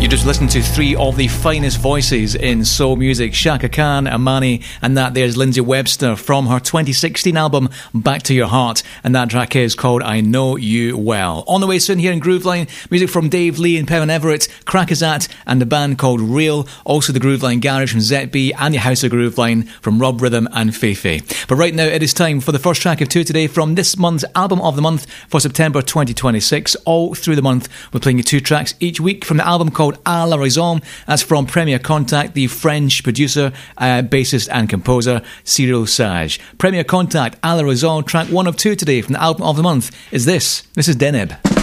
You just listened to three of the finest voices in soul music, Chaka Khan, Amani, and that there's Lindsay Webster from her 2016 album Back to Your Heart, and that track is called I Know You Well. On the way soon here in Grooveline, music from Dave Lee and Pevan Everett, Crackazat and a band called Real, also the Grooveline Garage from ZB and the House of Grooveline from Rob Rhythm and Feifei. But right now it is time for the first track of two today from this month's Album of the Month for September 2026. All through the month we're playing you two tracks each week from the album called À la Raison. That's from Premier Contact, the French producer, bassist and composer Cyril Sage. Premier Contact, À la Raison, track one of two today from the Album of the Month is this. This is Deneb.